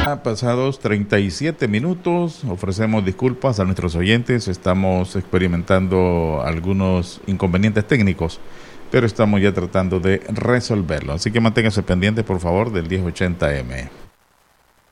Pasados 37 minutos, ofrecemos disculpas a nuestros oyentes, estamos experimentando algunos inconvenientes técnicos, pero estamos ya tratando de resolverlo. Así que manténgase pendiente, por favor, del 1080M.